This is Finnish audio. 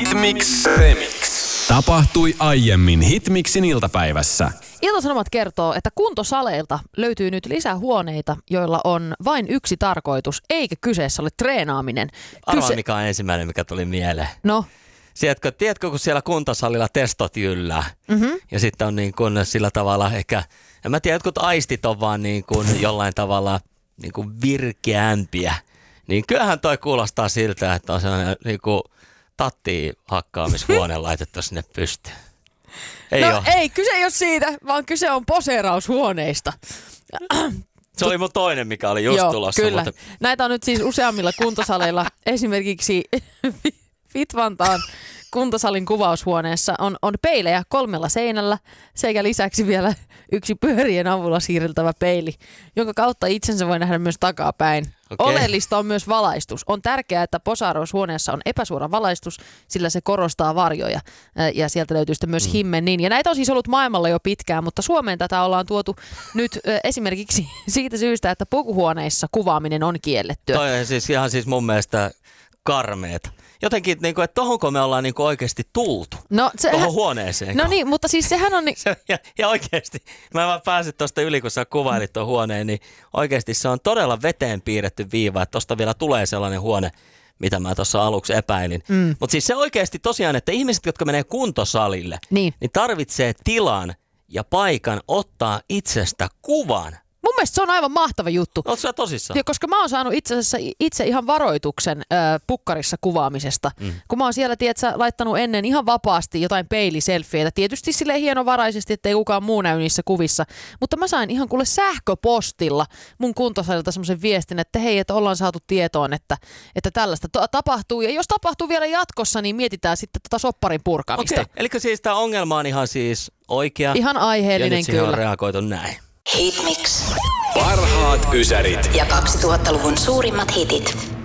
Hitmix Remix. Tapahtui aiemmin Hitmixin iltapäivässä. Ilta-Sanomat kertoo, että kuntosaleilta löytyy nyt lisää huoneita, joilla on vain yksi tarkoitus, eikä kyseessä ole treenaaminen. Arvaa, mikä on ensimmäinen, mikä tuli mieleen. No? Tiedätkö, kun siellä kuntosalilla testot yllää ja sitten on niin kuin sillä tavalla ehkä, en mä tiedä, jotkut aistit on vaan niin kuin jollain tavalla niin kuin virkeämpiä. Niin kyllähän toi kuulostaa siltä, että on sellainen niin kuin tattiin hakkaamishuone laitettu sinne pystyyn. Ei, kyse ei ole siitä, vaan kyse on poseeraushuoneista. Se oli mun toinen, mikä oli just tulossa. Kyllä. Mutta... Näitä on nyt siis useammilla kuntosaleilla. Esimerkiksi Fit-Vantaan kuntosalin kuvaushuoneessa on peilejä 3 seinällä sekä lisäksi vielä yksi pyörien avulla siirreltävä peili, jonka kautta itsensä voi nähdä myös takapäin. Okay. Oleellista on myös valaistus. On tärkeää, että posaaraushuoneessa on epäsuora valaistus, sillä se korostaa varjoja ja sieltä löytyy sitten myös himmenin. Ja näitä on siis ollut maailmalla jo pitkään, mutta Suomeen tätä ollaan tuotu nyt esimerkiksi siitä syystä, että pukuhuoneissa kuvaaminen on kiellettyä. Toi on siis ihan mun mielestä karmeeta. Jotenkin, niin kuin, että tohonko me ollaan niin kuin oikeasti tultu tuohon huoneeseen. No niin, mutta siis sehän on... Ja oikeasti, mä vaan pääsin tuosta yli, kun sä kuvailit tuon huoneen, niin oikeasti se on todella veteen piirretty viiva, että tosta vielä tulee sellainen huone, mitä mä tuossa aluksi epäilin. Mutta siis se oikeasti tosiaan, että ihmiset, jotka menee kuntosalille, niin tarvitsee tilan ja paikan ottaa itsestä kuvan. Mun mielestä se on aivan mahtava juttu. Oletko sä tosissaan? Koska mä oon saanut itse asiassa itse ihan varoituksen pukkarissa kuvaamisesta. Kun mä oon siellä, laittanut ennen ihan vapaasti jotain peiliselfieitä. Tietysti silleen hienovaraisesti, ettei kukaan muu näy niissä kuvissa. Mutta mä sain ihan kuule sähköpostilla mun kuntosalilta semmoisen viestin, että hei, että ollaan saatu tietoon, että tällaista tapahtuu. Ja jos tapahtuu vielä jatkossa, niin mietitään sitten sopparin purkamista. Okei, eli siis tää ongelma on ihan siis oikea. Ihan aiheellinen, ja nyt siihen on reagoitu näin. Hitmix. Parhaat ysärit Ja 2000-luvun suurimmat hitit.